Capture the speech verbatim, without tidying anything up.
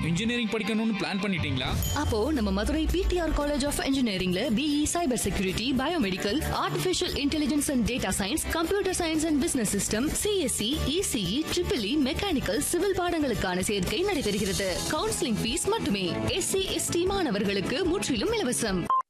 Engineering படிக்கணும்னு plan பண்ணிட்டீங்களா? அப்போ நம்ம Madurai PTR college of இன்ஜினியரிங்ல BE cyber security, biomedical, artificial intelligence and data science, computer science and business system, CSC, ECE, triple E, mechanical, civil பாடங்களுக்கான சேர்க்கை நடைபெறுகிறது. Counselling fees மட்டுமே. SC ST மாணவர்களுக்கு முற்றிலும் இலவசம்.